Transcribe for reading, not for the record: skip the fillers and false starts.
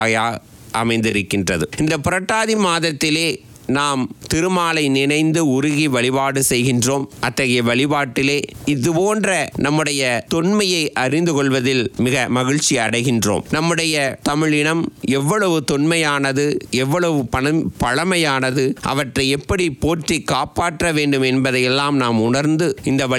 அமைந்திருக்கின்றது. இந்த புரட்டாதி மாதத்திலே நாம் திருமாலை நினைந்து உருகி வழிபாடு செய்கின்றோம். அத்தகைய வழிபாட்டிலே இதுபோன்ற நம்முடைய தொன்மையை அறிந்து கொள்வதில் மிக மகிழ்ச்சி அடைகின்றோம். நம்முடைய தமிழினம் எவ்வளவு தொன்மையானது, எவ்வளவு பழமையானது, அவற்றை எப்படி போற்றி காப்பாற்ற வேண்டும் என்பதையெல்லாம் நாம் உணர்ந்து இந்த